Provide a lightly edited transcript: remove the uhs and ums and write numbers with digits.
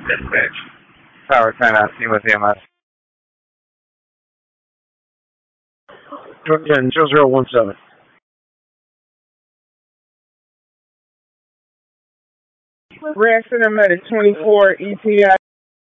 Tower 10 at scene with EMS. Again, 0017. Red Center Medic 24 ETA.